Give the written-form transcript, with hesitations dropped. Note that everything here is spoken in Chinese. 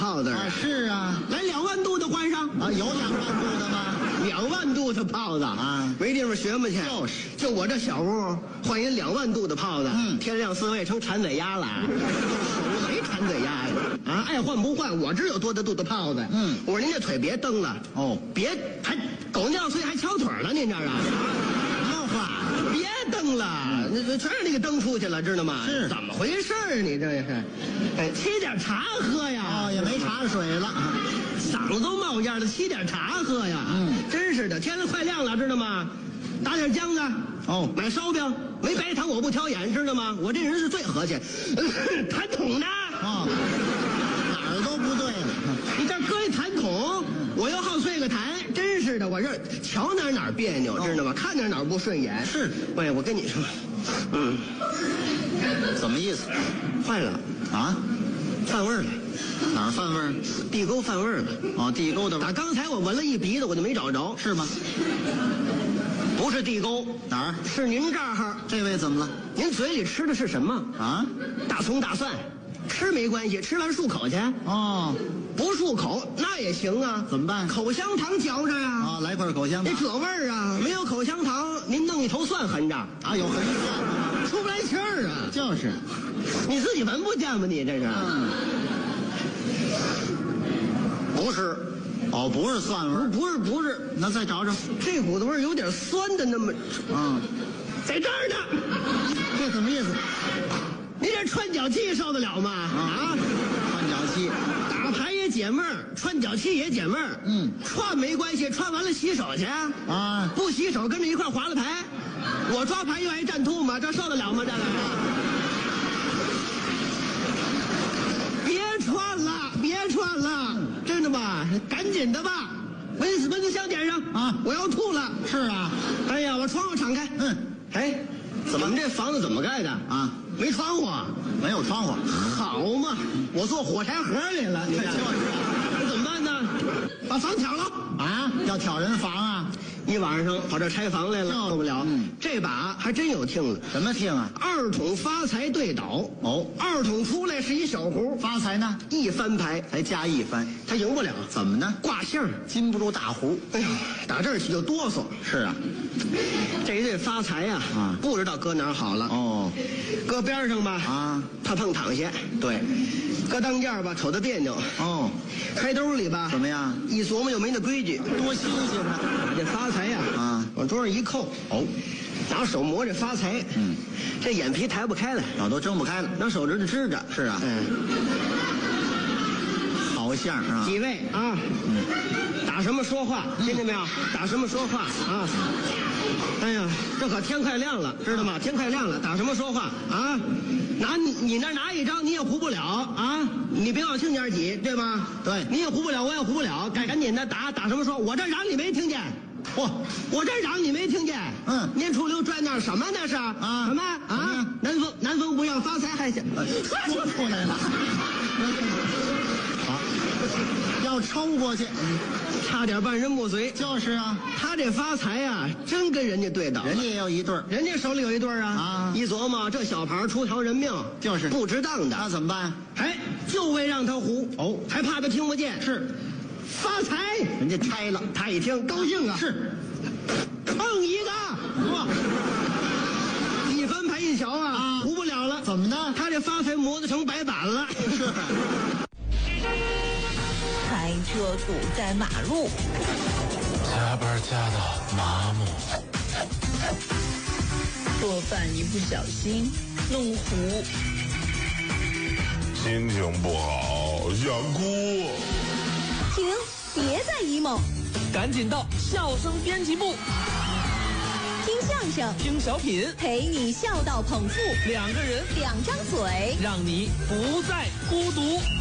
炮子啊，是啊， 来2万度的换上啊，有2万度的吗 ？2万度的炮子啊， 没地方学嘛去。就我这小屋换人2万度的炮子，天亮4位成馋嘴鸭了，手没馋嘴鸭呀？啊，爱换不换，我知有多大度的炮子。我说您这腿别蹬了哦， 别还狗尿碎还翘腿了，您这是？ 什么话？ 别蹬了，那全让你给蹬出去了，知道吗？ 是怎么回事儿？你这是，哎，沏点茶喝呀！ 哦，也没茶水了， 嗓子都冒烟了，沏点茶喝呀！真是的，天都快亮了，知道吗？打点浆子哦， 买烧饼，没白糖我不挑眼，知道吗？我这人是最和气。痰桶呢？ 啊，哪儿都不对了。 你这搁一痰桶，我又好睡个痰，真是的，我这瞧哪儿别扭，知道吗？看哪儿不顺眼。 是， 喂，我跟你说， 怎么意思？ 坏了啊， 犯味儿了。 哪儿犯味儿？ 地沟犯味儿了。 哦，地沟的味儿。 打刚才我闻了一鼻子，我就没找着。 是吗？ 不是地沟， 哪儿？ 是您这儿。 这位怎么了？ 您嘴里吃的是什么？ 啊？ 大葱大蒜，吃没关系，吃完漱口去。 哦， 不漱口那也行啊。 怎么办？ 口香糖嚼着呀。 啊，来块口香糖。 这味儿啊，没有口香糖，您弄一头蒜横着啊，有横线， 出不来气儿啊。 就是， 你自己闻不见吗？你这是？不是。 哦，不是蒜味儿， 不是， 那再找找， 这股子味儿有点酸的那么，在这儿呢。 这什么意思？ 你这串脚气受得了吗？啊， 串脚气， 打牌也解闷儿，串脚气也解闷儿。串没关系，串完了洗手去啊，不洗手跟着一块划了牌。我抓牌又爱站吐嘛，这受得了吗？这个。别串了，真的吧？赶紧的吧，蚊子香点上啊！我要吐了。 是啊， 哎呀，我窗户敞开。哎，怎么这房子怎么盖的啊？没窗户， 没有窗户。 好嘛，我做火柴盒里了。你看，那怎么办呢？把房挑了啊！要挑人房啊！ 一晚上跑这拆房来了，受不了。这把还真有听了。 什么听啊 ？2桶发财对倒。哦，2桶出来是一小胡， 发财呢 ？1翻牌才加1翻， 他赢不了。 怎么呢？ 挂相禁不住大胡。 哎呀，打这儿起就哆嗦。 是啊， 这一对发财呀，不知道搁哪儿好了。哦，搁边上吧，啊，怕碰躺下。对，搁当间吧，瞅着别扭。哦，开兜里吧， 怎么样？ 一琢磨又没那规矩， 多新鲜呢！ 这发财呀，往桌上一扣，哦，拿手摸这发财，这眼皮抬不开了， 都睁不开了， 拿手指头支着。 是啊，好像啊。 几位啊，打什么说话？听见没有？打什么说话啊？哎呀，这可天快亮了，知道吗？天快亮了，打什么说话啊？你那拿一张你也胡不了啊！你别往轻点挤，对吧？ 对， 你也胡不了，我也胡不了，该赶紧的打什么说？我这嚷你没听见？我这嚷你没听见？年初6拽那什么那是啊？什么啊？南风不要发财还行， 说出来了。好，要抽过去， 差点半人不遂。 就是啊， 他这发财啊，真跟人家对倒。 人家也有一对儿， 人家手里有一对儿啊。一琢磨，这小牌出条人命， 就是不值当的。 那怎么办？ 就为让他胡还怕他听不见。 是， 发财， 人家拆了， 他一听高兴啊。 是， 碰一个，一翻牌一瞧啊，胡不了了。 怎么呢？ 他这发财磨得成白板了。 是。 开车堵在马路， 加班加到麻木， 做饭一不小心弄糊， 心情不好想哭。 停，别再 emo， 赶紧到笑声编辑部， 听相声， 听小品， 陪你笑到捧腹， 2个人 2张嘴， 让你不再孤独。